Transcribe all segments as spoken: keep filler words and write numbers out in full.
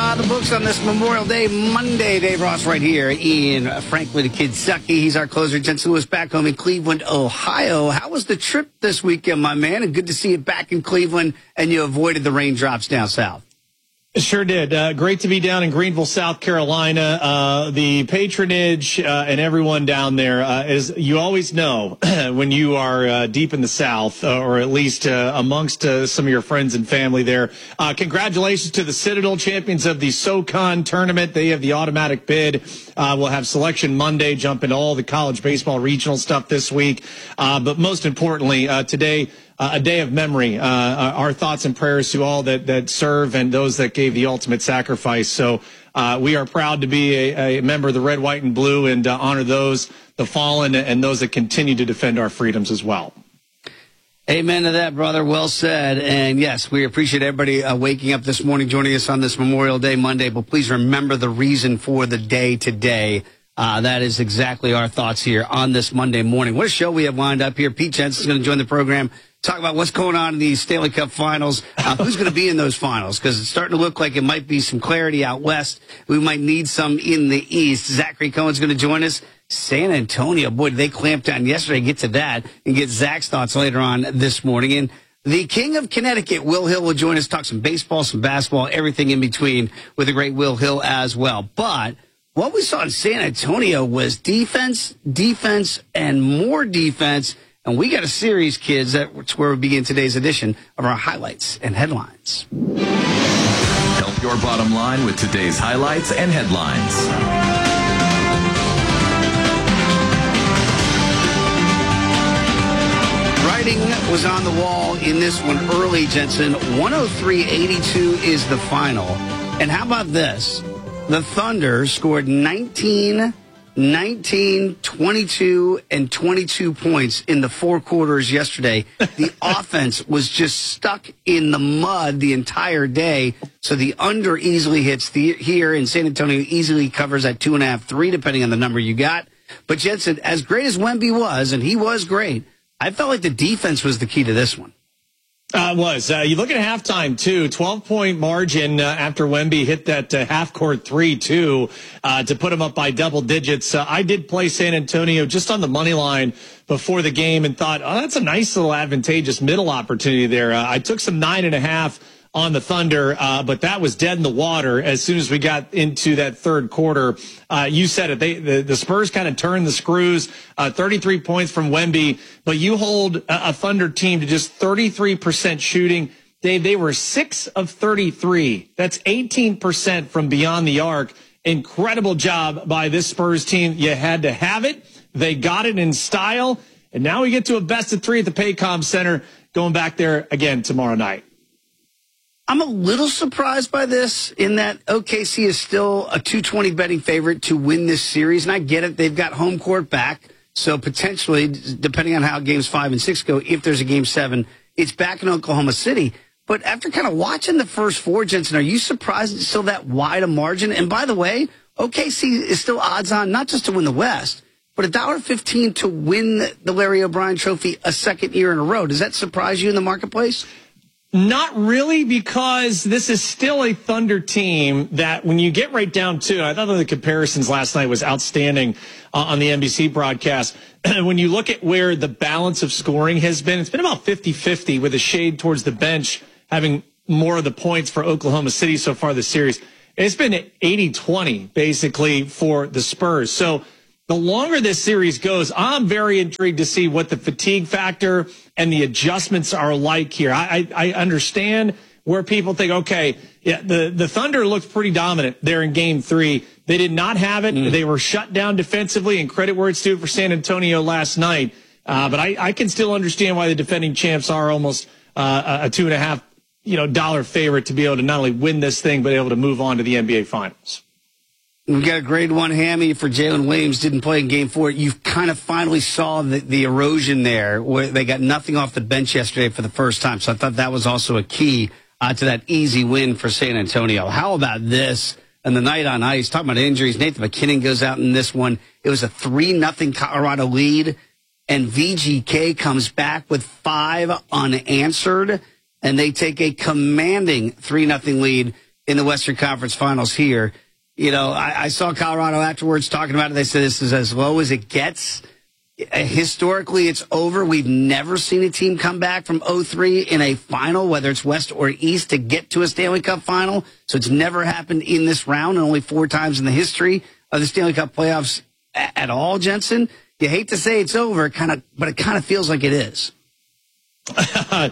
by the books on this Memorial Day Monday. Dave Ross right here in Franklin, Kentucky. He's our closer. Jensen Lewis back home in Cleveland, Ohio. How was the trip this weekend, my man? And good to see you back in Cleveland, and you avoided the raindrops down south. Sure did. Uh, great to be down in Greenville, South Carolina. Uh, the patronage uh, and everyone down there, uh, as you always know, when you are uh, deep in the South, uh, or at least uh, amongst uh, some of your friends and family there. Uh, congratulations to the Citadel champions of the SoCon tournament. They have the automatic bid. Uh, we'll have selection Monday, jump into all the college baseball regional stuff this week. Uh, but most importantly, uh, today, Uh, a day of memory. Uh, our thoughts and prayers to all that, that serve and those that gave the ultimate sacrifice. So uh, we are proud to be a, a member of the red, white, and blue and uh, honor those, the fallen, and those that continue to defend our freedoms as well. Amen to that, brother. Well said. And yes, we appreciate everybody uh, waking up this morning, joining us on this Memorial Day Monday. But please remember the reason for the day today. Uh, that is exactly our thoughts here on this Monday morning. What a show we have lined up here. Pete Jensen is going to join the program. Talk about what's going on in these Stanley Cup finals. Uh, who's going to be in those finals? Because it's starting to look like it might be some clarity out west. We might need some in the east. Zachary Cohen's going to join us. San Antonio, boy, did they clamp down yesterday. Get to that and get Zach's thoughts later on this morning. And the king of Connecticut, Will Hill, will join us, talk some baseball, some basketball, everything in between with the great Will Hill as well. But what we saw in San Antonio was defense, defense, and more defense. And we got a series, kids. That's where we begin today's edition of our highlights and headlines. Help your bottom line with today's highlights and headlines. Writing was on the wall in this one early, Jensen. one oh three eighty-two is the final. And how about this? The Thunder scored nineteen nineteen, twenty-two, and twenty-two points in the four quarters yesterday. The offense was just stuck in the mud the entire day. So the under easily hits the, here, and San Antonio easily covers at two and a half, three, depending on the number you got. But Jensen, as great as Wemby was, and he was great, I felt like the defense was the key to this one. Uh, it was. Uh, you look at halftime, too. twelve-point margin uh, after Wemby hit that uh, half-court three, too, uh, to put him up by double digits. Uh, I did play San Antonio just on the money line before the game and thought, oh, that's a nice little advantageous middle opportunity there. Uh, I took some nine and a half on the Thunder, uh, but that was dead in the water as soon as we got into that third quarter. Uh, you said it. They, the, the Spurs kind of turned the screws, uh, thirty-three points from Wemby, but you hold a, a Thunder team to just thirty-three percent shooting. Dave, they were six of thirty-three. That's eighteen percent from beyond the arc. Incredible job by this Spurs team. You had to have it. They got it in style. And now we get to a best of three at the Paycom Center, going back there again tomorrow night. I'm a little surprised by this in that O K C is still a two twenty betting favorite to win this series. And I get it. They've got home court back. So potentially, depending on how games five and six go, if there's a game seven, it's back in Oklahoma City. But after kind of watching the first four, Jensen, are you surprised it's still that wide a margin? And by the way, O K C is still odds on not just to win the West, but one dollar fifteen to win the Larry O'Brien Trophy a second year in a row. Does that surprise you in the marketplace? Not really, because this is still a Thunder team that when you get right down to it, I thought the comparisons last night was outstanding uh, on the N B C broadcast. When you look at where the balance of scoring has been, it's been about fifty-fifty with a shade towards the bench, having more of the points for Oklahoma City so far this series. It's been eighty twenty, basically, for the Spurs. So the longer this series goes, I'm very intrigued to see what the fatigue factor and the adjustments are like here. I, I, I understand where people think, okay, yeah, the, the Thunder looked pretty dominant there in game three. They did not have it. Mm. They were shut down defensively, and credit where it's due for San Antonio last night. Uh, but I, I can still understand why the defending champs are almost uh, a two and a half you know, dollar favorite to be able to not only win this thing, but able to move on to the N B A Finals. We got a grade one hammy for Jalen Williams. Didn't play in game four. You kind of finally saw the, the erosion there where they got nothing off the bench yesterday for the first time. So I thought that was also a key uh, to that easy win for San Antonio. How about this? And the night on ice, talking about injuries, Nathan McKinnon goes out in this one. It was a three nothing Colorado lead, and V G K comes back with five unanswered, and they take a commanding three nothing lead in the Western Conference Finals here. You know, I, I saw Colorado afterwards talking about it. They said this is as low as it gets. Historically, it's over. We've never seen a team come back from oh three in a final, whether it's West or East, to get to a Stanley Cup final. So it's never happened in this round, and only four times in the history of the Stanley Cup playoffs at all, Jensen. You hate to say it's over, kind of, but it kind of feels like it is. uh,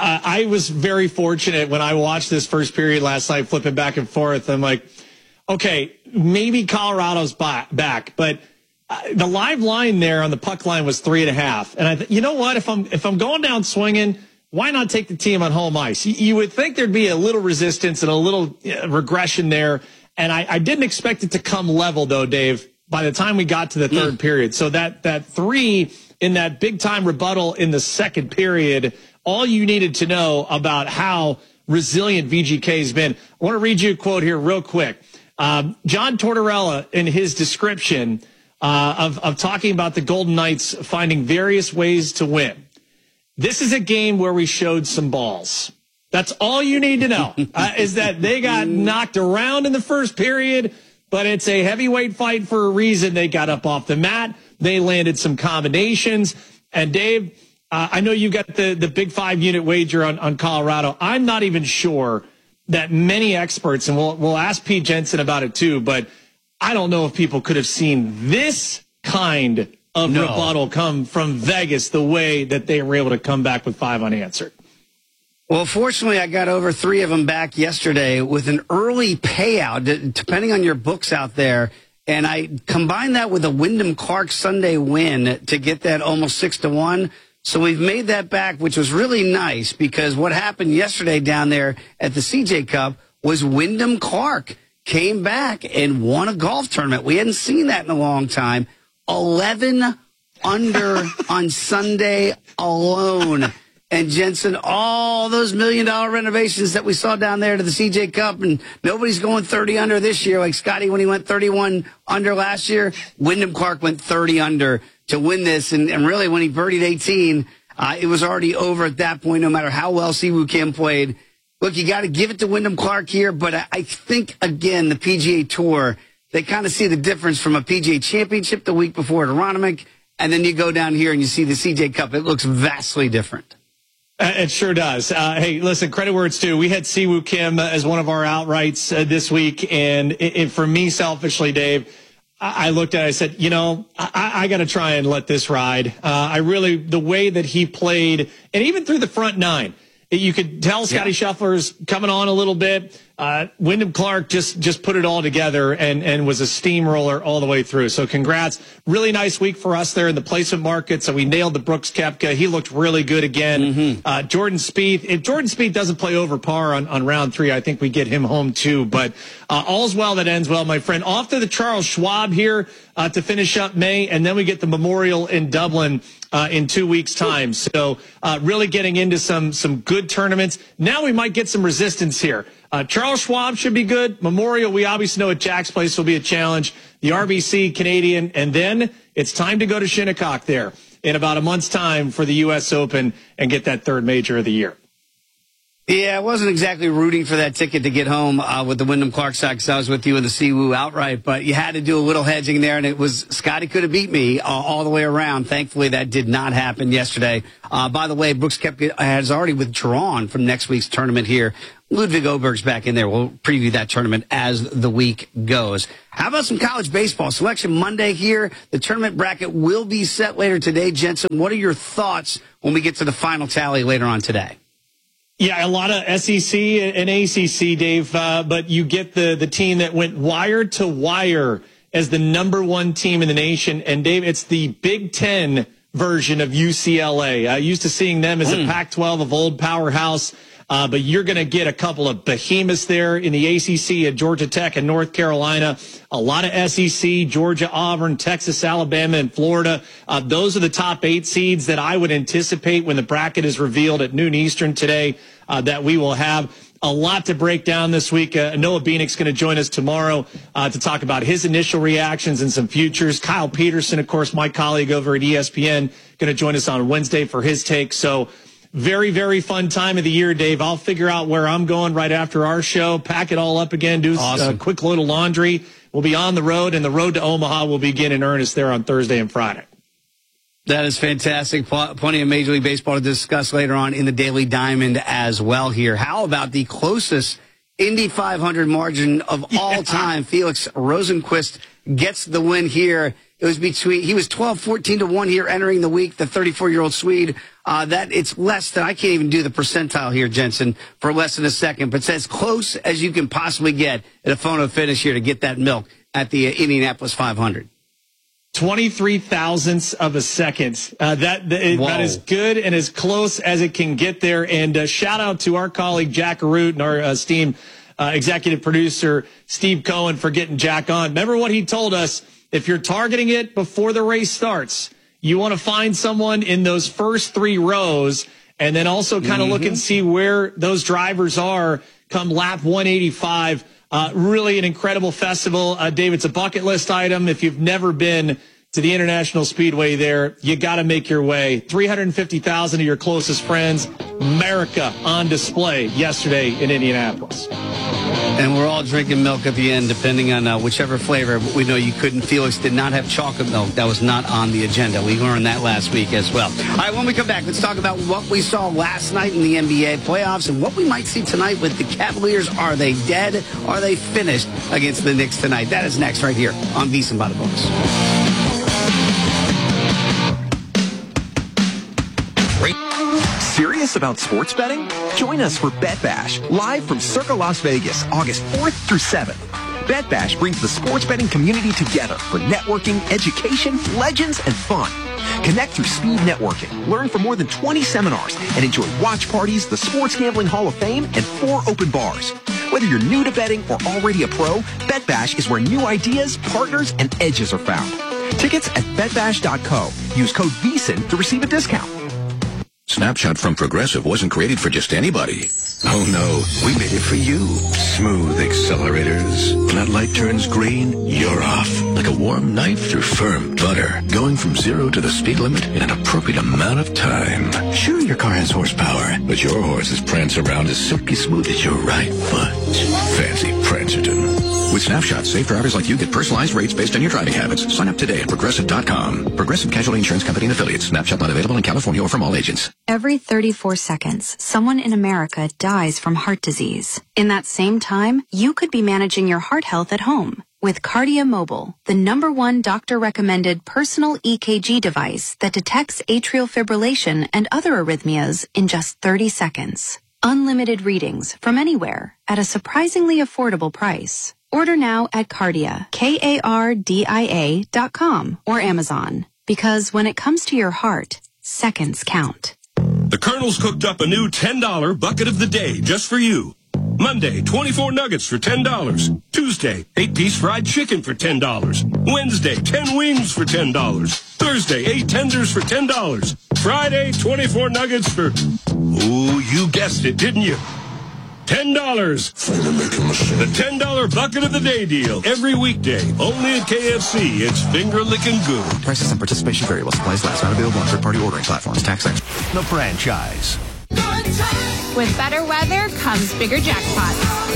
I was very fortunate when I watched this first period last night, flipping back and forth. I'm like, okay, maybe Colorado's back, but uh, the live line there on the puck line was three and a half. And I th- you know what? If I'm if I'm going down swinging, why not take the team on home ice? You, you would think there'd be a little resistance and a little uh, regression there. And I, I didn't expect it to come level, though, Dave, by the time we got to the third mm. period. So that that three in that big-time rebuttal in the second period, all you needed to know about how resilient V G K has been. I want to read you a quote here real quick. Um, John Tortorella, in his description uh, of, of talking about the Golden Knights finding various ways to win. This is a game where we showed some balls. That's all you need to know, uh, is that they got knocked around in the first period, but it's a heavyweight fight for a reason. They got up off the mat. They landed some combinations. And, Dave, uh, I know you got the, the big five-unit wager on, on Colorado. I'm not even sure that many experts, and we'll, we'll ask Pete Jensen about it too, but I don't know if people could have seen this kind of no. rebuttal come from Vegas the way that they were able to come back with five unanswered. Well, fortunately, I got over three of them back yesterday with an early payout, depending on your books out there. And I combined that with a Wyndham Clark Sunday win to get that almost six to one. So we've made that back, which was really nice, because what happened yesterday down there at the C J Cup was Wyndham Clark came back and won a golf tournament. We hadn't seen that in a long time. eleven under on Sunday alone. And Jensen, all those million dollar renovations that we saw down there to the C J Cup, and nobody's going thirty under this year like Scotty when he went thirty-one under last year. Wyndham Clark went thirty under to win this. And, and really, when he birdied eighteen, uh, it was already over at that point, no matter how well Siwoo Kim played. Look, you got to give it to Wyndham Clark here, but I, I think, again, the P G A Tour, they kind of see the difference from a P G A Championship the week before at Aronimink, and then you go down here and you see the C J Cup. It looks vastly different. Uh, it sure does. Uh, hey, listen, credit where it's due. We had Siwoo Kim uh, as one of our outrights uh, this week. And it, it, for me, selfishly, Dave, I, I looked at it, I said, you know, I, I got to try and let this ride. Uh, I really, the way that he played, and even through the front nine, you could tell Scotty yeah. Scheffler's coming on a little bit. Uh, Wyndham Clark just, just put it all together and, and was a steamroller all the way through. So congrats. Really nice week for us there in the placement market. So we nailed the Brooks Koepka. He looked really good again. Mm-hmm. Uh, Jordan Spieth. If Jordan Spieth doesn't play over par on, on round three, I think we get him home too. But uh, all's well that ends well, my friend. Off to the Charles Schwab here uh, to finish up May. And then we get the Memorial in Dublin Uh, in two weeks' time. So uh, really getting into some some good tournaments. Now we might get some resistance here. Uh, Charles Schwab should be good. Memorial, we obviously know at Jack's Place will be a challenge. The R B C, Canadian. And then it's time to go to Shinnecock there in about a month's time for the U S Open and get that third major of the year. Yeah, I wasn't exactly rooting for that ticket to get home uh, with the Wyndham Clark side, because I was with you in the Siwoo outright, but you had to do a little hedging there, and it was Scotty could have beat me uh, all the way around. Thankfully, that did not happen yesterday. Uh, by the way, Brooks Koepka has already withdrawn from next week's tournament here. Ludwig Oberg's back in there. We'll preview that tournament as the week goes. How about some college baseball? Selection Monday here. The tournament bracket will be set later today. Jensen, what are your thoughts when we get to the final tally later on today? Yeah, a lot of S E C and A C C, Dave, uh, but you get the, the team that went wire to wire as the number one team in the nation. And, Dave, it's the Big Ten version of U C L A. Uh, used to seeing them as mm. a Pac twelve of old powerhouse, uh, but you're going to get a couple of behemoths there in the A C C at Georgia Tech and North Carolina. A lot of S E C, Georgia, Auburn, Texas, Alabama, and Florida. Uh, those are the top eight seeds that I would anticipate when the bracket is revealed at noon Eastern today uh, that we will have. A lot to break down this week. Uh, Noah Beanick's going to join us tomorrow uh, to talk about his initial reactions and some futures. Kyle Peterson, of course, my colleague over at E S P N, going to join us on Wednesday for his take. So Very, very fun time of the year, Dave. I'll figure out where I'm going right after our show, pack it all up again, do awesome. a quick load of laundry. We'll be on the road, and the road to Omaha will begin in earnest there on Thursday and Friday. That is fantastic. Plenty of Major League Baseball to discuss later on in the Daily Diamond as well here. How about the closest Indy five hundred margin of all yeah. time? Felix Rosenqvist gets the win here. It was between, he was twelve fourteen to one here entering the week, the thirty-four-year-old Swede. Uh, that it's less than, I can't even do the percentile here, Jensen, for less than a second, but it's as close as you can possibly get at a photo finish here to get that milk at the uh, Indianapolis five hundred. twenty-three thousandths of a second. Uh, that, that, that is good and as close as it can get there. And uh, shout out to our colleague, Jack Arute, and our uh, esteemed uh, executive producer, Steve Cohen, for getting Jack on. Remember what he told us? If you're targeting it before the race starts, you want to find someone in those first three rows and then also kind of mm-hmm. look and see where those drivers are come lap one eighty-five. Uh, really an incredible festival. Uh, Dave, it's a bucket list item. If you've never been to the International Speedway there, you got to make your way. three hundred fifty thousand of your closest friends, America on display yesterday in Indianapolis. And we're all drinking milk at the end, depending on uh, whichever flavor. But we know you couldn't. Felix did not have chocolate milk. That was not on the agenda. We learned that last week as well. All right, when we come back, let's talk about what we saw last night in the N B A playoffs and what we might see tonight with the Cavaliers. Are they dead? Are they finished against the Knicks tonight? That is next right here on VSiN by the Books. Serious about sports betting? Join us for Bet Bash, live from Circa Las Vegas, August fourth through seventh. Bet Bash brings the sports betting community together for networking, education, legends, and fun. Connect through speed networking, learn from more than twenty seminars, and enjoy watch parties, the Sports Gambling Hall of Fame, and four open bars. Whether you're new to betting or already a pro, Bet Bash is where new ideas, partners, and edges are found. Tickets at bet bash dot co. Use code VSiN to receive a discount. Snapshot from Progressive wasn't created for just anybody. Oh no, we made it for you. Smooth accelerators. When that light turns green, you're off. Like a warm knife through firm butter. Going from zero to the speed limit in an appropriate amount of time. Sure, your car has horsepower, but your horses prance around as silky smooth as your right foot. Fancy Prancerton. With Snapshot, safe drivers like you get personalized rates based on your driving habits. Sign up today at Progressive dot com. Progressive Casualty Insurance Company and Affiliates. Snapshot not available in California or from all agents. Every thirty-four seconds, someone in America dies from heart disease. In that same time, you could be managing your heart health at home with Cardia Mobile, the number one doctor-recommended personal E K G device that detects atrial fibrillation and other arrhythmias in just thirty seconds. Unlimited readings from anywhere at a surprisingly affordable price. Order now at Cardia, K A R D I A dot com or Amazon. Because when it comes to your heart, seconds count. The Colonel's cooked up a new ten dollar bucket of the day just for you. Monday, twenty-four nuggets for ten dollars. Tuesday, eight-piece fried chicken for ten dollars. Wednesday, ten wings for ten dollars. Thursday, eight tenders for ten dollars. Friday, twenty-four nuggets for, ooh, you guessed it, didn't you? ten dollars. The ten dollar bucket of the day deal. Every weekday. Only at K F C. It's finger-licking good. Prices and participation vary while supplies last. Not available on third-party ordering platforms. Tax extra. The franchise. With better weather comes bigger jackpots.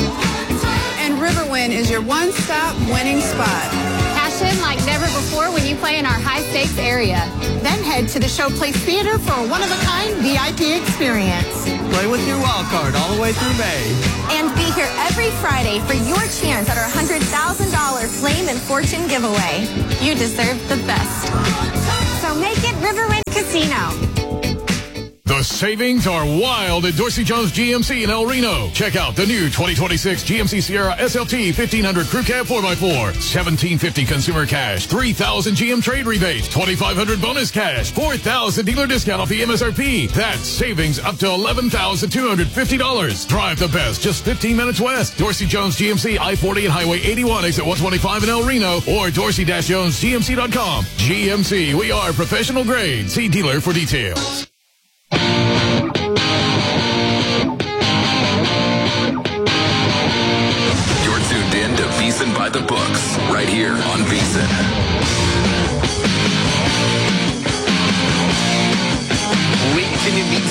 And Riverwind is your one-stop winning spot. Cash in like never before when you play in our high-stakes area. Then head to the Showplace Theater for a one-of-a-kind V I P experience. Play with your wild card all the way through May. And be here every Friday for your chance at our one hundred thousand dollars Flame and Fortune giveaway. You deserve the best. So make it Riverwind Casino. The savings are wild at Dorsey Jones G M C in El Reno. Check out the new twenty twenty-six G M C Sierra S L T fifteen hundred Crew Cab four by four. seventeen fifty consumer cash. three thousand G M trade rebate. twenty-five hundred bonus cash. four thousand dealer discount off the M S R P. That's savings up to eleven thousand two hundred fifty dollars. Drive the best just fifteen minutes west. Dorsey Jones G M C I forty and Highway eighty-one exit one twenty-five in El Reno or Dorsey Jones G M C dot com. G M C, we are professional grade. See dealer for details. You're tuned in to VSiN by the Books, right here on VSiN. We continue to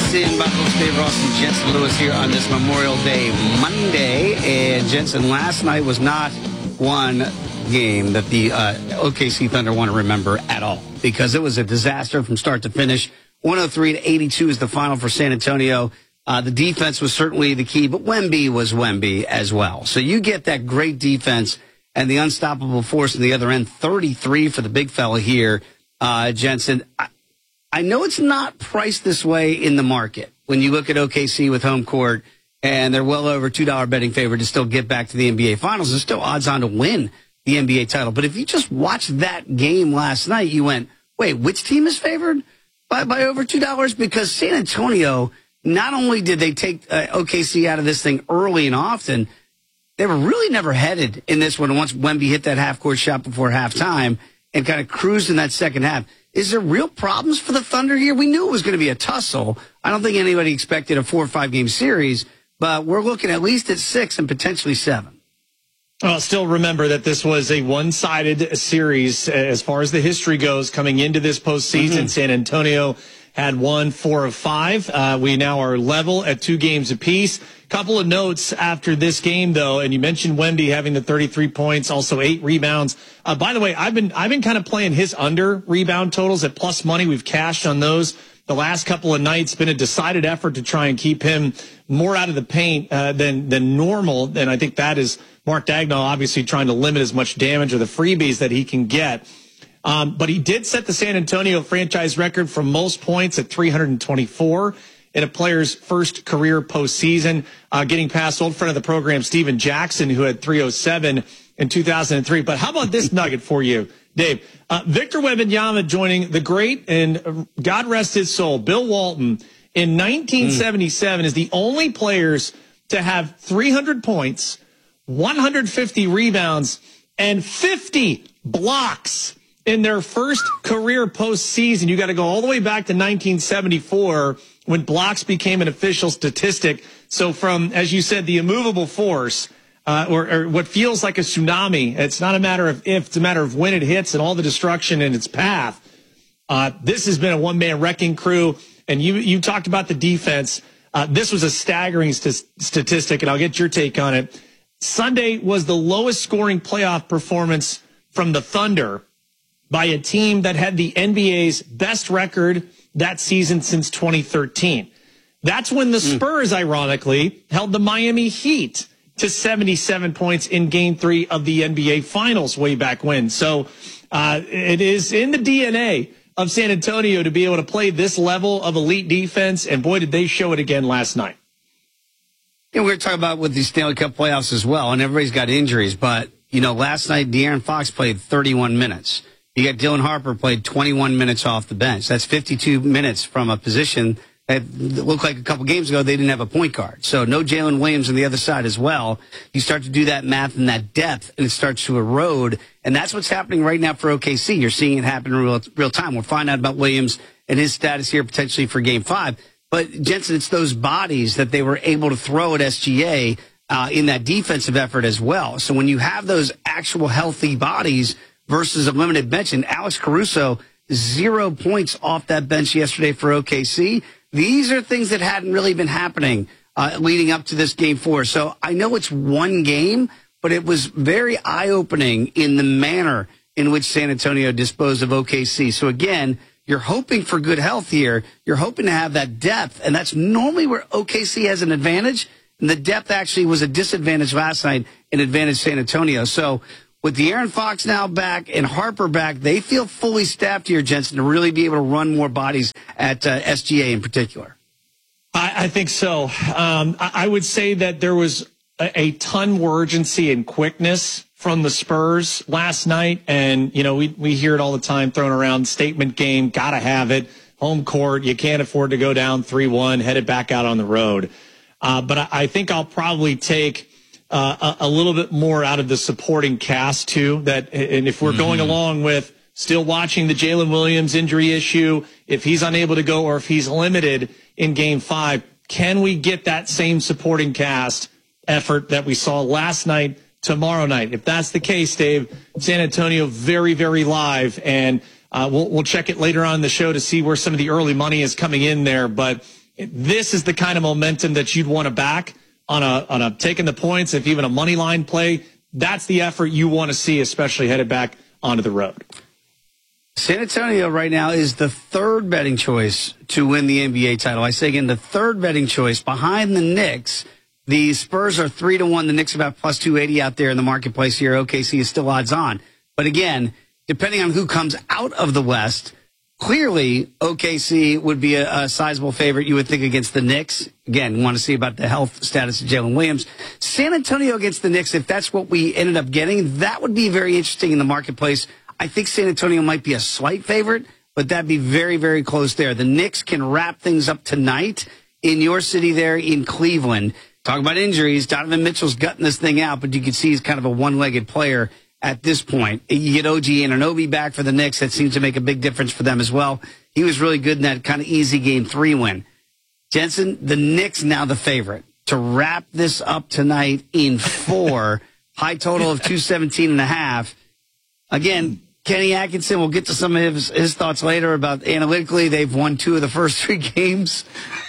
Jensen Buckles, Dave Ross, and Jensen Lewis here on this Memorial Day Monday. And Jensen, last night was not one game that the uh, O K C Thunder want to remember at all, because it was a disaster from start to finish. one oh three to eighty-two is the final for San Antonio. Uh, the defense was certainly the key, but Wemby was Wemby as well. So you get that great defense and the unstoppable force on the other end. thirty-three for the big fella here, uh, Jensen. I, I know it's not priced this way in the market when you look at O K C with home court, and they're well over two dollar betting favorite to still get back to the N B A Finals. There's still odds on to win the N B A title. But if you just watched that game last night, you went, wait, which team is favored by, by over two dollars? Because San Antonio, not only did they take uh, O K C out of this thing early and often, they were really never headed in this one once Wemby hit that half-court shot before halftime and kind of cruised in that second half. Is there real problems for the Thunder here? We knew it was going to be a tussle. I don't think anybody expected a four or five-game series, but we're looking at least at six and potentially seven. Well, still remember that this was a one-sided series as far as the history goes coming into this postseason. Mm-hmm. San Antonio had won four of five. Uh, we now are level at two games apiece. Couple of notes after this game, though, and you mentioned Wemby having the thirty-three points, also eight rebounds. Uh, by the way, I've been I've been kind of playing his under rebound totals at plus money. We've cashed on those the last couple of nights. Been a decided effort to try and keep him more out of the paint uh, than than normal, and I think that is Mark Daigneault obviously trying to limit as much damage or the freebies that he can get. Um, but he did set the San Antonio franchise record for most points at three hundred twenty-four in a player's first career postseason, uh, getting past old friend of the program, Steven Jackson, who had three oh seven in two thousand three. But how about this nugget for you, Dave? Uh, Victor Wembanyama joining the great, and God rest his soul, Bill Walton, in nineteen seventy-seven mm. is the only players to have three hundred points, one hundred fifty rebounds, and fifty blocks in their first career postseason. You got to go all the way back to nineteen seventy-four when blocks became an official statistic. So from, as you said, the immovable force, uh, or, or what feels like a tsunami, it's not a matter of if, it's a matter of when it hits and all the destruction in its path. Uh, this has been a one-man wrecking crew, and you you talked about the defense. Uh, this was a staggering st- statistic, and I'll get your take on it. Sunday was the lowest scoring playoff performance from the Thunder by a team that had the N B A's best record that season since twenty thirteen. That's when the Spurs, mm. ironically, held the Miami Heat to seventy-seven points in Game three of the N B A Finals way back when. So uh, it is in the D N A of San Antonio to be able to play this level of elite defense, and boy, did they show it again last night. Yeah, we were talking about with the Stanley Cup playoffs as well, and everybody's got injuries, but, you know, last night De'Aaron Fox played thirty-one minutes. You got Dylan Harper played twenty-one minutes off the bench. That's fifty-two minutes from a position that looked like a couple games ago they didn't have a point guard. So no Jalen Williams on the other side as well. You start to do that math and that depth, and it starts to erode. And that's what's happening right now for O K C. You're seeing it happen in real, real time. We'll find out about Williams and his status here potentially for Game five. But, Jensen, it's those bodies that they were able to throw at S G A uh, in that defensive effort as well. So when you have those actual healthy bodies versus a limited bench, and Alex Caruso, zero points off that bench yesterday for O K C. These are things that hadn't really been happening uh, leading up to this game four. So I know it's one game, but it was very eye-opening in the manner in which San Antonio disposed of O K C. So again, you're hoping for good health here. You're hoping to have that depth, and that's normally where O K C has an advantage. And the depth actually was a disadvantage last night and advantage San Antonio. So with De'Aaron Fox now back and Harper back, they feel fully staffed here, Jensen, to really be able to run more bodies at uh, S G A in particular. I, I think so. Um, I, I would say that there was a, a ton more urgency and quickness from the Spurs last night. And, you know, we, we hear it all the time thrown around, statement game, got to have it, home court, you can't afford to go down three one, headed back out on the road. Uh, but I, I think I'll probably take Uh, a, a little bit more out of the supporting cast, too. That, and if we're mm-hmm. going along with still watching the Jalen Williams injury issue, if he's unable to go or if he's limited in Game five, can we get that same supporting cast effort that we saw last night tomorrow night? If that's the case, Dave, San Antonio very, very live, and uh, we'll, we'll check it later on in the show to see where some of the early money is coming in there. But this is the kind of momentum that you'd want to back on a on a taking the points, if even a money line play. That's the effort you want to see, especially headed back onto the road. San Antonio right now is the third betting choice to win the N B A title. I say again, the third betting choice behind the Knicks. The Spurs are three to one. The Knicks are about plus two eighty out there in the marketplace here. O K C is still odds on. But again, depending on who comes out of the West, clearly O K C would be a, a sizable favorite, you would think, against the Knicks. Again, we want to see about the health status of Jalen Williams. San Antonio against the Knicks, if that's what we ended up getting, that would be very interesting in the marketplace. I think San Antonio might be a slight favorite, but that'd be very, very close there. The Knicks can wrap things up tonight in your city there in Cleveland. Talk about injuries. Donovan Mitchell's gutting this thing out, but you can see he's kind of a one-legged player at this point. You get O G Anunoby back for the Knicks. That seems to make a big difference for them as well. He was really good in that kind of easy game three win. Jensen, the Knicks now the favorite to wrap this up tonight in four. High total of two seventeen and a half. Again, Kenny Atkinson, we'll get to some of his, his thoughts later about analytically. They've won two of the first three games.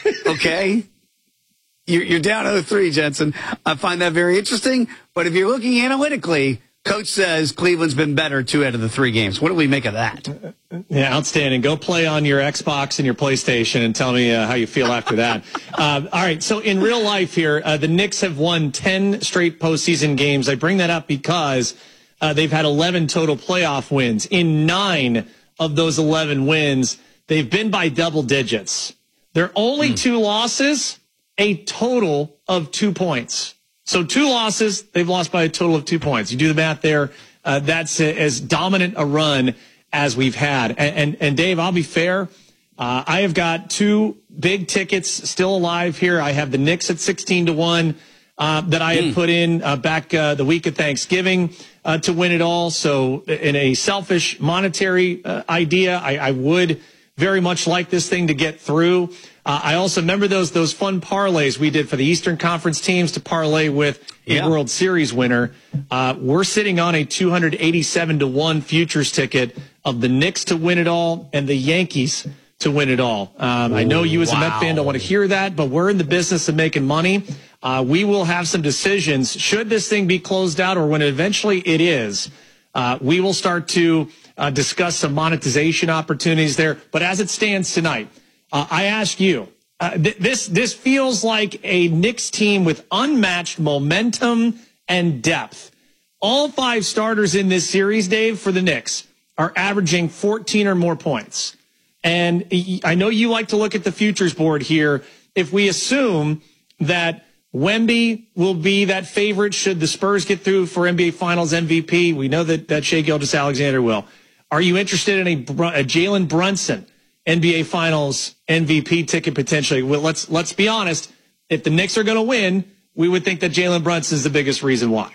Okay. You're, you're down oh three, Jensen. I find that very interesting. But if you're looking analytically, Coach says Cleveland's been better two out of the three games. What do we make of that? Yeah, outstanding. Go play on your Xbox and your PlayStation and tell me uh, how you feel after that. Uh, all right, so in real life here, uh, the Knicks have won ten straight postseason games. I bring that up because uh, they've had eleven total playoff wins. In nine of those eleven wins, they've been by double digits. Their only hmm. two losses, a total of two points. So two losses, they've lost by a total of two points. You do the math there. Uh, that's a, as dominant a run as we've had. And, and, and Dave, I'll be fair. Uh, I have got two big tickets still alive here. I have the Knicks at sixteen to one uh, that I had mm. put in uh, back uh, the week of Thanksgiving uh, to win it all. So in a selfish monetary uh, idea, I, I would very much like this thing to get through. Uh, I also remember those those fun parlays we did for the Eastern Conference teams to parlay with a yeah. World Series winner. Uh, we're sitting on a two eighty-seven to one futures ticket of the Knicks to win it all and the Yankees to win it all. Um, I know you as wow. a Met fan don't want to hear that, but we're in the business of making money. Uh, we will have some decisions. Should this thing be closed out, or when eventually it is, uh, we will start to uh, discuss some monetization opportunities there. But as it stands tonight, Uh, I ask you, uh, th- this this feels like a Knicks team with unmatched momentum and depth. All five starters in this series, Dave, for the Knicks are averaging fourteen or more points. And I know you like to look at the futures board here. If we assume that Wemby will be that favorite should the Spurs get through for N B A Finals M V P, we know that, that Shai Gilgeous-Alexander will. Are you interested in a, a Jalen Brunson N B A Finals M V P ticket potentially? Well, let's let's be honest. If the Knicks are going to win, we would think that Jalen Brunson is the biggest reason why.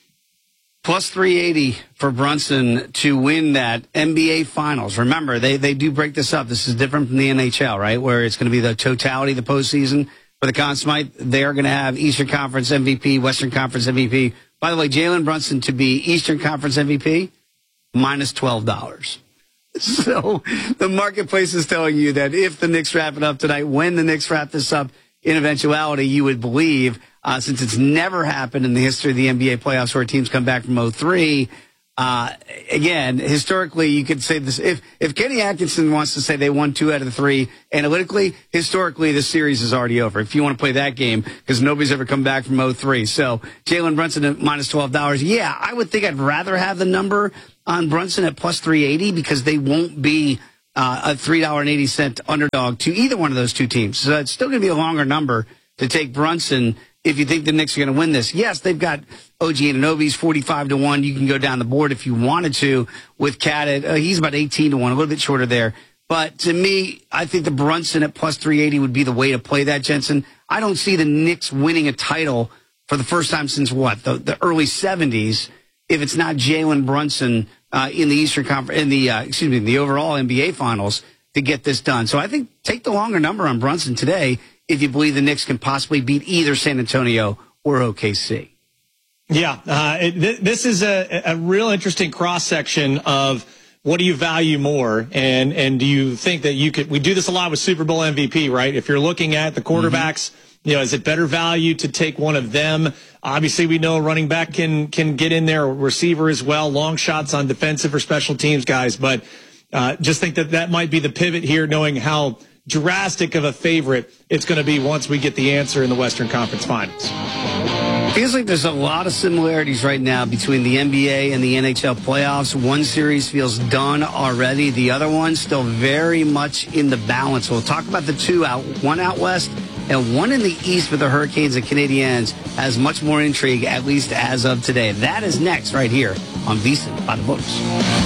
Plus three eighty for Brunson to win that N B A Finals. Remember, they, they do break this up. This is different from the N H L, right, where it's going to be the totality of the postseason. For the Conn Smythe, they are going to have Eastern Conference M V P, Western Conference M V P. By the way, Jalen Brunson to be Eastern Conference M V P, minus twelve dollars. So the marketplace is telling you that if the Knicks wrap it up tonight, when the Knicks wrap this up in eventuality, you would believe, uh, since it's never happened in the history of the N B A playoffs where teams come back from oh three, uh, again, historically, you could say this. If, if Kenny Atkinson wants to say they won two out of the three, analytically, historically, the series is already over. If you want to play that game, because nobody's ever come back from oh three. So Jalen Brunson at minus twelve dollars. Yeah, I would think I'd rather have the number on Brunson at plus three eighty because they won't be uh, a three dollars and eighty cents underdog to either one of those two teams. So it's still going to be a longer number to take Brunson if you think the Knicks are going to win this. Yes, they've got O G Anunoby's forty-five to one. You can go down the board if you wanted to with Cat at, uh, he's about eighteen to one, a little bit shorter there. But to me, I think the Brunson at plus three eighty would be the way to play that, Jensen. I don't see the Knicks winning a title for the first time since what, the, the early seventies, if it's not Jalen Brunson uh, in the Eastern Conference, in the uh, excuse me, in the overall N B A Finals to get this done. So I think take the longer number on Brunson today if you believe the Knicks can possibly beat either San Antonio or O K C. Yeah, uh, it, th- this is a, a real interesting cross section of what do you value more? And and do you think that you could, we do this a lot with Super Bowl M V P, right? If you're looking at the quarterbacks, mm-hmm. you know, is it better value to take one of them? Obviously, we know running back can can get in there, receiver as well, long shots on defensive or special teams guys. But uh, just think that that might be the pivot here, knowing how drastic of a favorite it's going to be once we get the answer in the Western Conference Finals. Feels like there's a lot of similarities right now between the N B A and the N H L playoffs. One series feels done already. The other one still very much in the balance. We'll talk about the two out, one out west and one in the east with the Hurricanes and Canadiens has much more intrigue, at least as of today. That is next right here on VSiN by the Books.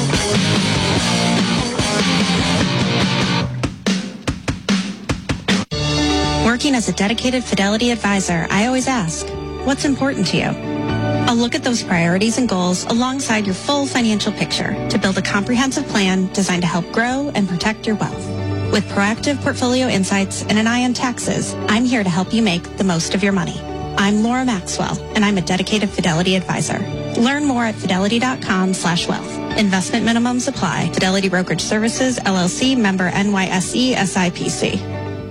Working as a dedicated Fidelity advisor, I always ask, what's important to you? I'll look at those priorities and goals alongside your full financial picture to build a comprehensive plan designed to help grow and protect your wealth. With proactive portfolio insights and an eye on taxes, I'm here to help you make the most of your money. I'm Laura Maxwell, and I'm a dedicated Fidelity advisor. Learn more at fidelity.com slash wealth. Investment minimums apply. Fidelity Brokerage Services, L L C, member N Y S E, S I P C.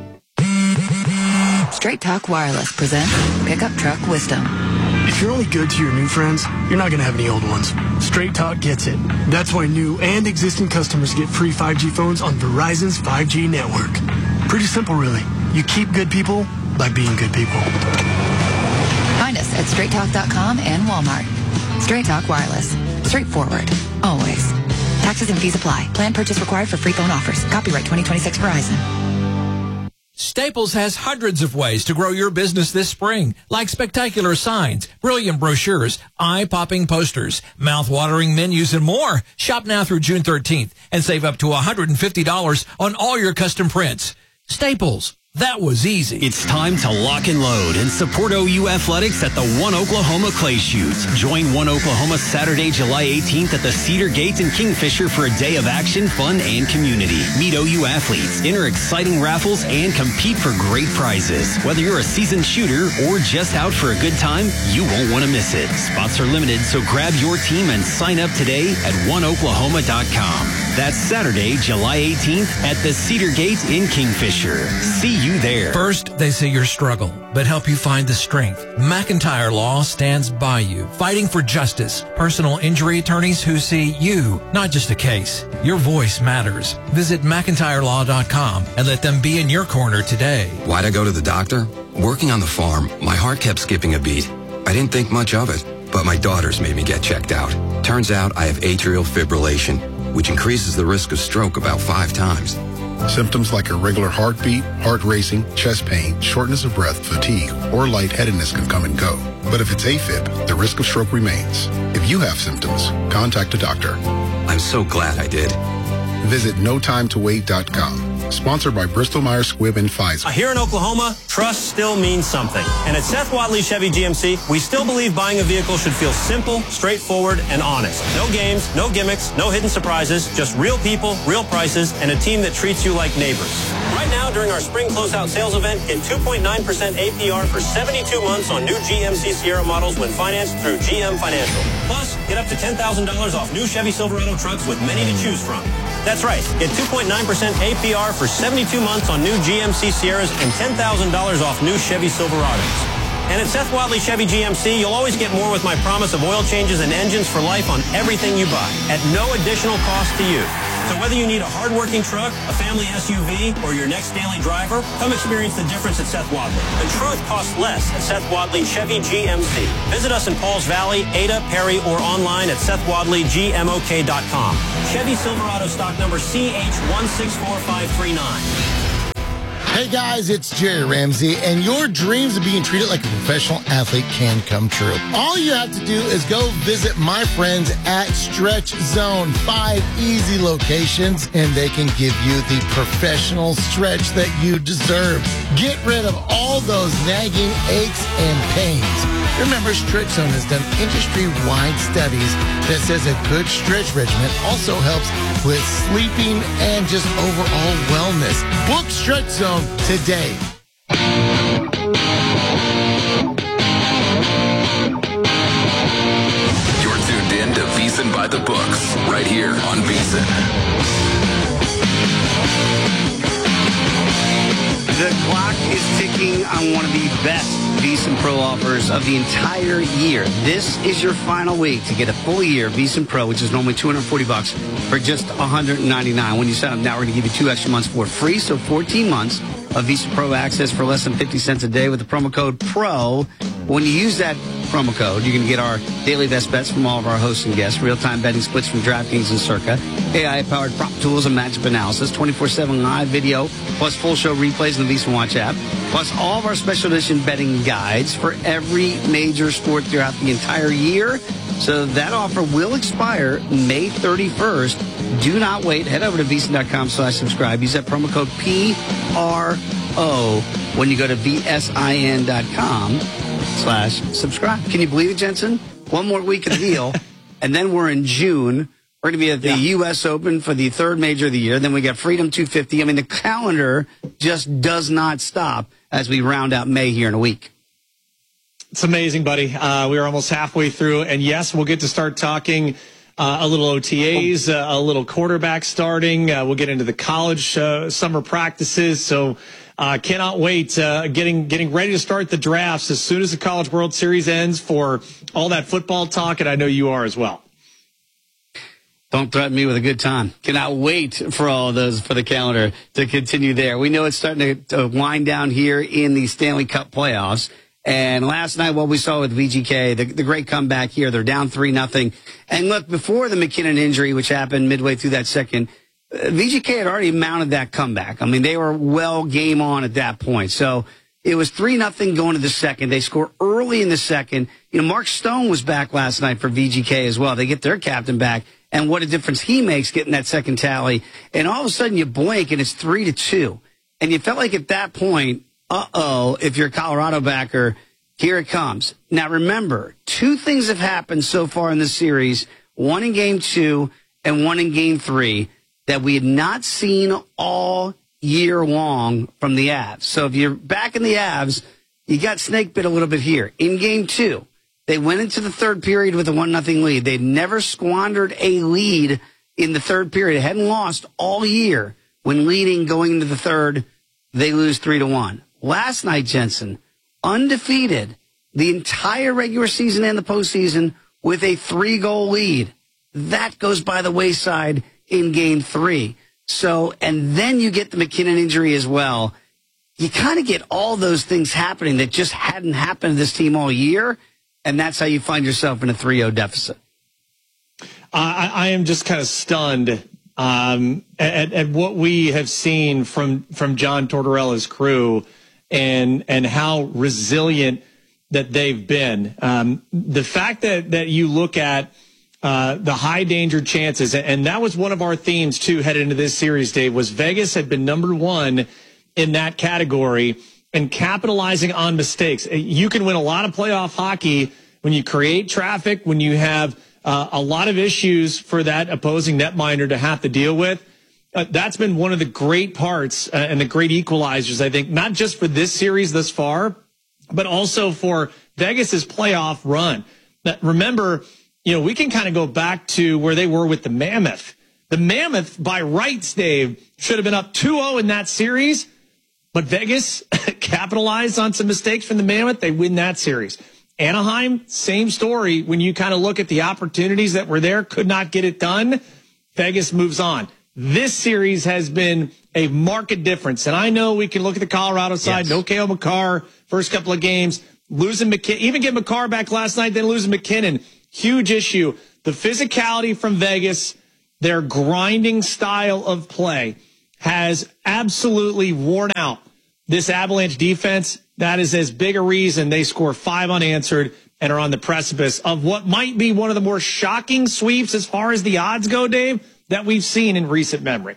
Straight Talk Wireless presents Pickup Truck Wisdom. If you're only good to your new friends, you're not going to have any old ones. Straight Talk gets it. That's why new and existing customers get free five G phones on Verizon's five G network. Pretty simple, really. You keep good people by being good people. Find us at straight talk dot com and Walmart. Straight Talk Wireless. Straightforward. Always. Taxes and fees apply. Plan purchase required for free phone offers. Copyright twenty twenty-six Verizon. Staples has hundreds of ways to grow your business this spring, like spectacular signs, brilliant brochures, eye-popping posters, mouth-watering menus, and more. Shop now through June thirteenth and save up to one hundred fifty dollars on all your custom prints. Staples. That was easy. It's time to lock and load and support O U Athletics at the One Oklahoma Clay Shoot. Join One Oklahoma Saturday, July eighteenth at the Cedar Gate in Kingfisher for a day of action, fun, and community. Meet O U athletes, enter exciting raffles, and compete for great prizes. Whether you're a seasoned shooter or just out for a good time, you won't want to miss it. Spots are limited, so grab your team and sign up today at one oklahoma dot com. That's Saturday, July eighteenth at the Cedar Gate in Kingfisher. See you there. First, they see your struggle, but help you find the strength. McIntyre Law stands by you, fighting for justice. Personal injury attorneys who see you, not just a case. Your voice matters. Visit mcintyre law dot com and let them be in your corner today. Why'd I go to the doctor? Working on the farm, my heart kept skipping a beat. I didn't think much of it, but my daughters made me get checked out. Turns out I have atrial fibrillation, which increases the risk of stroke about five times. Symptoms like irregular heartbeat, heart racing, chest pain, shortness of breath, fatigue, or lightheadedness can come and go. But if it's AFib, the risk of stroke remains. If you have symptoms, contact a doctor. I'm so glad I did. Visit no time to wait dot com. Sponsored by Bristol Myers Squibb and Pfizer. Here in Oklahoma, trust still means something. And at Seth Wadley Chevy G M C, we still believe buying a vehicle should feel simple, straightforward, and honest. No games, no gimmicks, no hidden surprises, just real people, real prices, and a team that treats you like neighbors. Right now, during our spring closeout sales event, get two point nine percent A P R for seventy-two months on new G M C Sierra models when financed through G M Financial. Plus, get up to ten thousand dollars off new Chevy Silverado trucks with many to choose from. That's right. Get two point nine percent A P R for seventy-two months on new G M C Sierras and ten thousand dollars off new Chevy Silverados. And at Seth Wadley Chevy G M C, you'll always get more with my promise of oil changes and engines for life on everything you buy at no additional cost to you. So whether you need a hard-working truck, a family S U V, or your next daily driver, come experience the difference at Seth Wadley. The truth costs less at Seth Wadley Chevy G M C. Visit us in Pauls Valley, Ada, Perry, or online at seth wadley g m o k dot com. Chevy Silverado stock number C H one six four five three nine. Hey guys, it's Jerry Ramsey, and your dreams of being treated like a professional athlete can come true. All you have to do is go visit my friends at Stretch Zone. Five easy locations, and they can give you the professional stretch that you deserve. Get rid of all those nagging aches and pains. Remember, Stretch Zone has done industry-wide studies that says a good stretch regimen also helps with sleeping and just overall wellness. Book Stretch Zone today. You're tuned in to VSiN VEASAN by the books, right here on VEASAN. The clock is ticking on one of the best VEASAN Pro offers of the entire year. This is your final week to get a full year VEASAN Pro, which is normally two hundred forty bucks, for just one hundred ninety-nine. When you sign up now, we're going to give you two extra months for free, so fourteen months of VEASAN Pro access for less than fifty cents a day with the promo code PRO. When you use that promo code, you're going to get our daily best bets from all of our hosts and guests, real-time betting splits from DraftKings and Circa, A I-powered prop tools and matchup analysis, twenty-four seven live video, plus full show replays in the VEASAN Watch app, plus all of our special edition betting guides for every major sport throughout the entire year. So that offer will expire May thirty-first. Do not wait. Head over to VEASAN.com slash subscribe. Use that promo code P R O when you go to V S I N dot com slash subscribe. Can you believe it, Jensen? One more week of the deal, and then we're in June. We're going to be at the yeah. U S Open for the third major of the year. Then we got Freedom two fifty. I mean, the calendar just does not stop as we round out May here in a week. It's amazing, buddy. Uh, we are almost halfway through, and yes, we'll get to start talking uh, a little O T As, uh, a little quarterback starting. Uh, we'll get into the college uh, summer practices. So uh, cannot wait. Uh, getting getting ready to start the drafts as soon as the College World Series ends for all that football talk, and I know you are as well. Don't threaten me with a good time. Cannot wait for all of those for the calendar to continue there. We know it's starting to, to wind down here in the Stanley Cup playoffs. And last night, what we saw with V G K, the, the great comeback here, they're down three nothing. And look, before the McKinnon injury, which happened midway through that second, uh, V G K had already mounted that comeback. I mean, they were well game on at that point. So it was three nothing going to the second. They score early in the second. You know, Mark Stone was back last night for V G K as well. They get their captain back. And what a difference he makes getting that second tally. And all of a sudden you blink and it's three to two. And you felt like at that point, uh-oh, if you're a Colorado backer, here it comes. Now, remember, two things have happened so far in this series, one in game two and one in game three, that we had not seen all year long from the Avs. So if you're back in the Avs, you got snake bit a little bit here. In game two, they went into the third period with a one nothing lead. They'd never squandered a lead in the third period. They hadn't lost all year. When leading going into the third, they lose three to one. Last night, Jensen, undefeated the entire regular season and the postseason with a three-goal lead. That goes by the wayside in game three. So, and then you get the McKinnon injury as well. You kind of get all those things happening that just hadn't happened to this team all year, and that's how you find yourself in a three oh deficit. Uh, I, I am just kind of stunned um, at, at what we have seen from, from John Tortorella's crew and and how resilient that they've been. Um, the fact that, that you look at uh, the high danger chances, and that was one of our themes, too, headed into this series, Dave, was Vegas had been number one in that category and capitalizing on mistakes. You can win a lot of playoff hockey when you create traffic, when you have uh, a lot of issues for that opposing netminder to have to deal with. Uh, that's been one of the great parts uh, and the great equalizers, I think, not just for this series thus far, but also for Vegas's playoff run. That, remember, you know, we can kind of go back to where they were with the Mammoth. The Mammoth, by rights, Dave, should have been up two oh in that series, but Vegas capitalized on some mistakes from the Mammoth. They win that series. Anaheim, same story. When you kind of look at the opportunities that were there, could not get it done. Vegas moves on. This series has been a marked difference. And I know we can look at the Colorado side. Yes. No Cale Makar, first couple of games. Losing McKinnon, even get Makar back last night, then losing McKinnon. Huge issue. The physicality from Vegas, their grinding style of play, has absolutely worn out this Avalanche defense. That is as big a reason they score five unanswered and are on the precipice of what might be one of the more shocking sweeps as far as the odds go, Dave, that we've seen in recent memory.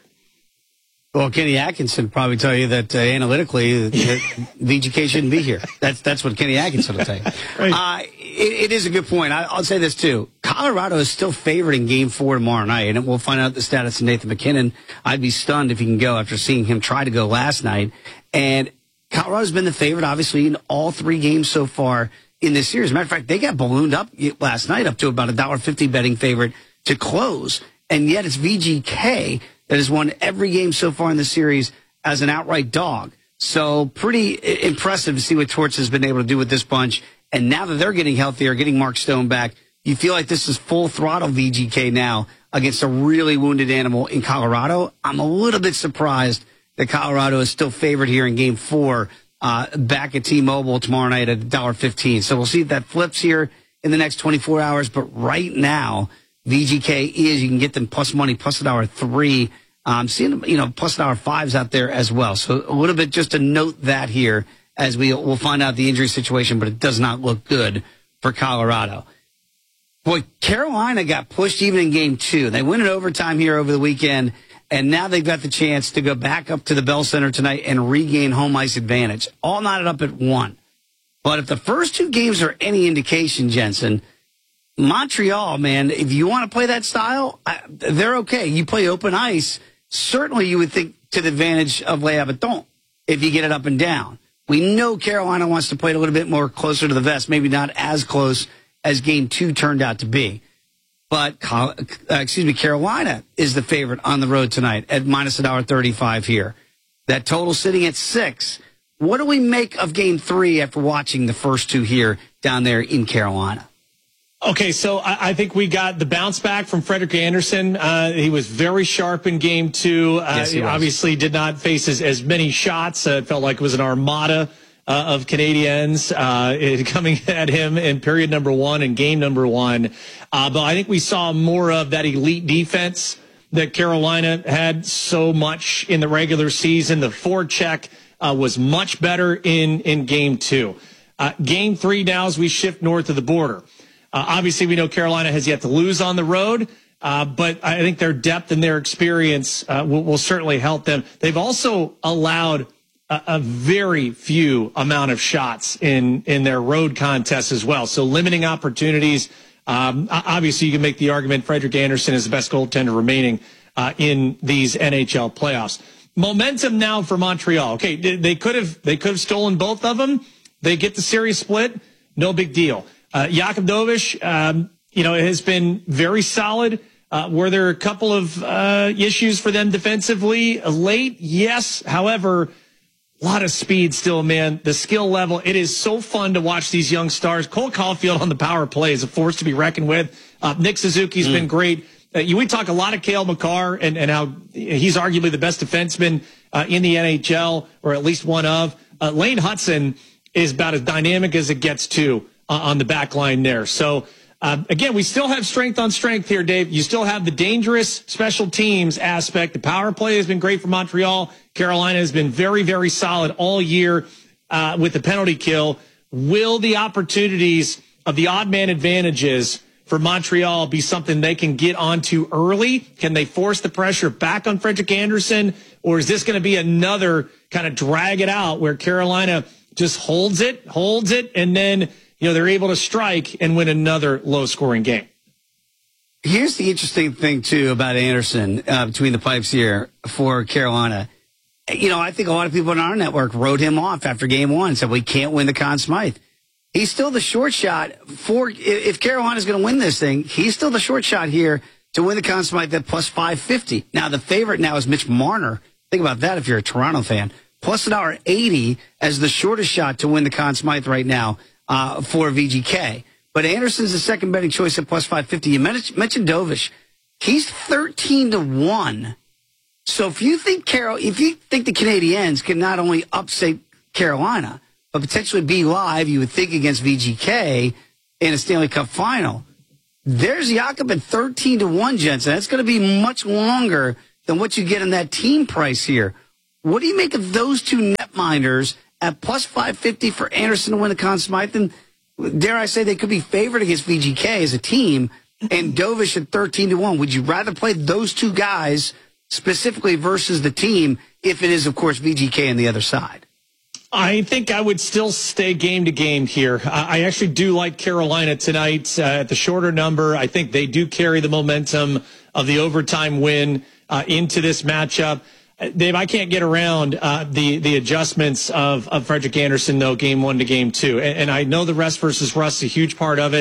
Well, Kenny Atkinson would probably tell you that uh, analytically, that V G K shouldn't be here. That's that's what Kenny Atkinson will tell you. Right. Uh, it, it is a good point. I, I'll say this, too. Colorado is still favored in Game four tomorrow night, and we'll find out the status of Nathan McKinnon. I'd be stunned if he can go after seeing him try to go last night. And Colorado's been the favorite, obviously, in all three games so far in this series. As a matter of fact, they got ballooned up last night up to about a one dollar fifty betting favorite to close. And yet it's V G K that has won every game so far in the series as an outright dog. So pretty impressive to see what Torts has been able to do with this bunch. And now that they're getting healthier, getting Mark Stone back, you feel like this is full throttle V G K now against a really wounded animal in Colorado. I'm a little bit surprised that Colorado is still favored here in game four uh, back at T-Mobile tomorrow night at one dollar fifteen. So we'll see if that flips here in the next twenty-four hours. But right now, V G K is, you can get them plus money, plus a dollar three. Um, seeing, you know, plus a dollar fives out there as well. So a little bit just to note that here as we will find out the injury situation, but it does not look good for Colorado. Boy, Carolina got pushed even in game two. They win in overtime here over the weekend, and now they've got the chance to go back up to the Bell Center tonight and regain home ice advantage. All knotted up at one. But if the first two games are any indication, Jensen, Montreal, man, if you want to play that style, they're okay. You play open ice, certainly you would think to the advantage of Les Habitants if you get it up and down. We know Carolina wants to play it a little bit more closer to the vest, maybe not as close as game two turned out to be. But, uh, excuse me, Carolina is the favorite on the road tonight at minus one dollar thirty-five here. That total sitting at six. What do we make of game three after watching the first two here down there in Carolina? Okay, so I, I think we got the bounce back from Frederik Andersen. Uh, he was very sharp in game two. Uh, yes, he he obviously did not face as, as many shots. Uh, it felt like it was an armada uh, of Canadiens uh, it, coming at him in period number one and game number one. Uh, but I think we saw more of that elite defense that Carolina had so much in the regular season. The forecheck uh, was much better in, in game two. Uh, game three now as we shift north of the border. Uh, obviously, we know Carolina has yet to lose on the road, uh, but I think their depth and their experience uh, will, will certainly help them. They've also allowed a, a very few amount of shots in, in their road contests as well, so limiting opportunities. Um, obviously, you can make the argument Frederik Andersen is the best goaltender remaining uh, in these N H L playoffs. Momentum now for Montreal. Okay, they could have they could have stolen both of them. They get the series split, no big deal. Uh, Jakub Dovish, um, you know, has been very solid. Uh, were there a couple of uh, issues for them defensively late? Yes. However, a lot of speed still, man. The skill level, it is so fun to watch these young stars. Cole Caulfield on the power play is a force to be reckoned with. Uh, Nick Suzuki's mm. been great. Uh, you, we talk a lot of Cale Makar and, and how he's arguably the best defenseman uh, in the N H L, or at least one of. Uh, Lane Hudson is about as dynamic as it gets to on the back line there. So, uh, again, we still have strength on strength here, Dave. You still have the dangerous special teams aspect. The power play has been great for Montreal. Carolina has been very, very solid all year uh, with the penalty kill. Will the opportunities of the odd man advantages for Montreal be something they can get onto early? Can they force the pressure back on Frederik Andersen? Or is this going to be another kind of drag it out where Carolina just holds it, holds it, and then you know, they're able to strike and win another low-scoring game? Here's the interesting thing, too, about Andersen uh, between the pipes here for Carolina. You know, I think a lot of people on our network wrote him off after game one, said we can't win the Conn Smythe. He's still the short shot for, if Carolina's going to win this thing, he's still the short shot here to win the Conn Smythe at plus five fifty. Now, the favorite now is Mitch Marner. Think about that if you're a Toronto fan. Plus one dollar eighty as the shortest shot to win the Conn Smythe right now. Uh, for V G K. But Anderson's the second betting choice at plus five fifty. You mentioned Dovish. He's thirteen to one. So if you think Carol, if you think the Canadiens can not only upset Carolina, but potentially be live, you would think, against V G K in a Stanley Cup final, there's Jakub at thirteen to one, Jensen. That's going to be much longer than what you get in that team price here. What do you make of those two netminders at plus five fifty for Andersen to win the Conn Smythe? And dare I say they could be favored against V G K as a team, and Dovish at thirteen to one. Would you rather play those two guys specifically versus the team if it is, of course, V G K on the other side? I think I would still stay game to game here. I actually do like Carolina tonight uh, at the shorter number. I think they do carry the momentum of the overtime win uh, into this matchup. Dave, I can't get around uh, the the adjustments of, of Frederik Andersen, though, game one to game two. And, and I know the rest versus rust is a huge part of it.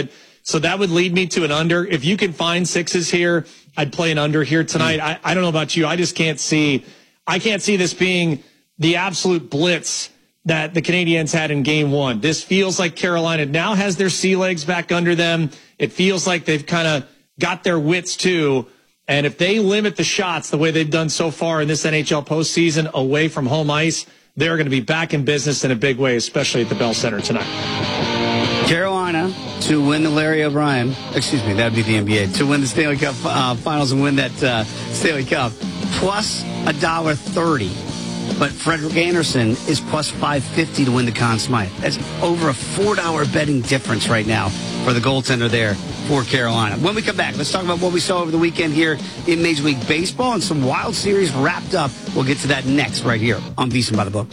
So that would lead me to an under. If you can find sixes here, I'd play an under here tonight. I, I don't know about you. I just can't see, I can't see this being the absolute blitz that the Canadiens had in game one. This feels like Carolina now has their sea legs back under them. It feels like they've kind of got their wits too. And if they limit the shots the way they've done so far in this N H L postseason away from home ice, they're going to be back in business in a big way, especially at the Bell Center tonight. Carolina to win the Larry O'Brien, excuse me, that would be the N B A, to win the Stanley Cup uh, Finals and win that uh, Stanley Cup, plus one dollar thirty. But Frederick Anderson is plus five fifty to win the Conn Smythe. That's over a four dollar betting difference right now for the goaltender there for Carolina. When we come back, let's talk about what we saw over the weekend here in Major League Baseball and some wild series wrapped up. We'll get to that next right here on VSiN by the Books.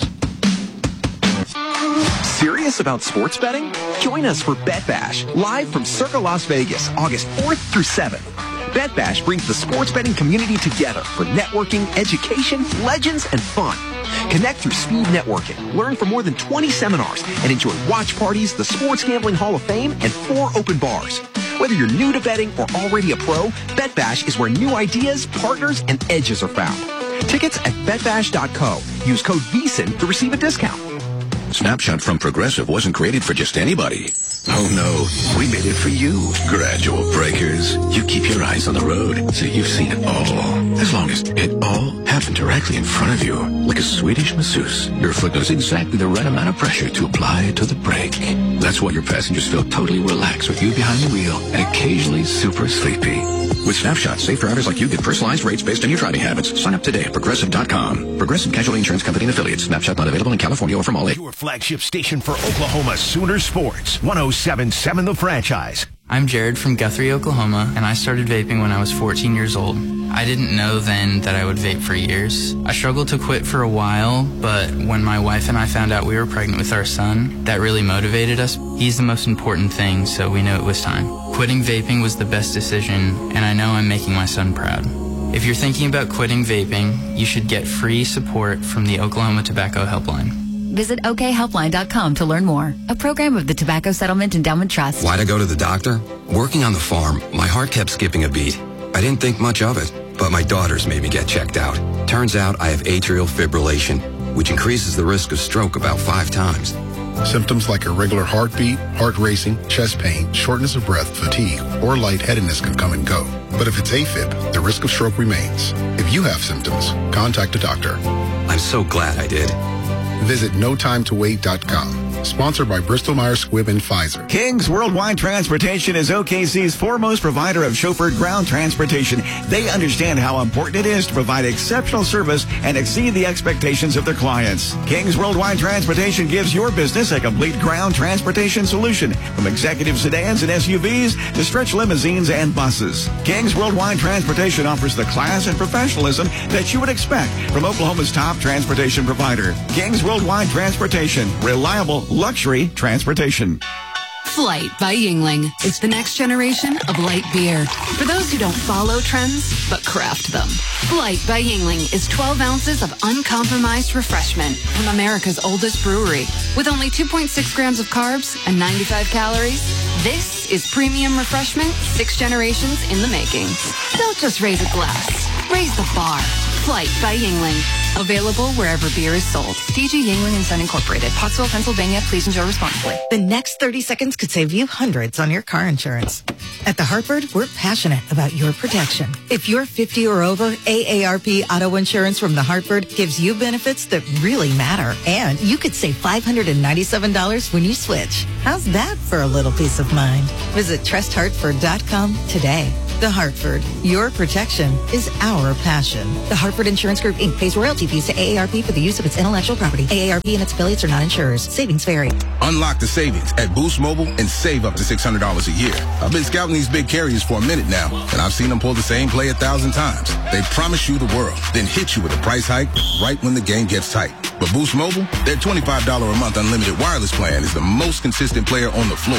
Serious about sports betting? Join us for Bet Bash, live from Circa Las Vegas, August fourth through seventh. Bet Bash brings the sports betting community together for networking, education, legends, and fun. Connect through speed networking, learn from more than twenty seminars, and enjoy watch parties, the Sports Gambling Hall of Fame, and four open bars. Whether you're new to betting or already a pro, Bet Bash is where new ideas, partners, and edges are found. Tickets at bet bash dot co. Use code VSiN to receive a discount. Snapshot from Progressive wasn't created for just anybody. Oh no, we made it for you, gradual breakers. You keep your eyes on the road, so you've seen it all. As long as it all happened directly in front of you, like a Swedish masseuse, your foot knows exactly the right amount of pressure to apply to the brake. That's why your passengers feel totally relaxed with you behind the wheel and occasionally super sleepy. With Snapshot, safe drivers like you get personalized rates based on your driving habits. Sign up today at Progressive dot com. Progressive Casualty Insurance Company and Affiliates. Snapshot not available in California or from all. Your flagship station for Oklahoma Sooner Sports. one oh seven point seven The Franchise. I'm Jared from Guthrie, Oklahoma, and I started vaping when I was fourteen years old. I didn't know then that I would vape for years. I struggled to quit for a while, but when my wife and I found out we were pregnant with our son, that really motivated us. He's the most important thing, so we knew it was time. Quitting vaping was the best decision, and I know I'm making my son proud. If you're thinking about quitting vaping, you should get free support from the Oklahoma Tobacco Helpline. Visit O K helpline dot com to learn more. A program of the Tobacco Settlement Endowment Trust. Why'd I go to the doctor? Working on the farm, my heart kept skipping a beat. I didn't think much of it, but my daughters made me get checked out. Turns out I have atrial fibrillation, which increases the risk of stroke about five times. Symptoms like irregular heartbeat, heart racing, chest pain, shortness of breath, fatigue, or lightheadedness can come and go. But if it's AFib, the risk of stroke remains. If you have symptoms, contact a doctor. I'm so glad I did. Visit no time to wait dot com. Sponsored by Bristol Myers Squibb and Pfizer. King's Worldwide Transportation is O K C's foremost provider of chauffeured ground transportation. They understand how important it is to provide exceptional service and exceed the expectations of their clients. King's Worldwide Transportation gives your business a complete ground transportation solution, from executive sedans and S U Vs to stretch limousines and buses. King's Worldwide Transportation offers the class and professionalism that you would expect from Oklahoma's top transportation provider. King's Worldwide Transportation. Reliable luxury transportation. Flight by Yuengling. It's the next generation of light beer. For those who don't follow trends, but craft them. Flight by Yuengling is twelve ounces of uncompromised refreshment from America's oldest brewery. With only two point six grams of carbs and ninety-five calories, this is premium refreshment six generations in the making. Don't just raise a glass. Raise the bar. Flight by Yuengling. Available wherever beer is sold. D G Yuengling and Son Incorporated. Pottsville, Pennsylvania. Please enjoy responsibly. The next thirty seconds could save you hundreds on your car insurance. At The Hartford, we're passionate about your protection. If you're fifty or over, A A R P Auto Insurance from The Hartford gives you benefits that really matter. And you could save five hundred ninety-seven dollars when you switch. How's that for a little peace of mind? Visit trust hartford dot com today. The Hartford, your protection is our passion. The Hartford Insurance Group, Incorporated pays royalty fees to A A R P for the use of its intellectual property. A A R P and its affiliates are not insurers. Savings vary. Unlock the savings at Boost Mobile and save up to six hundred dollars a year. I've been scouting these big carriers for a minute now, and I've seen them pull the same play a thousand times. They promise you the world, then hit you with a price hike right when the game gets tight. But Boost Mobile, their twenty-five dollars a month unlimited wireless plan is the most consistent player on the floor.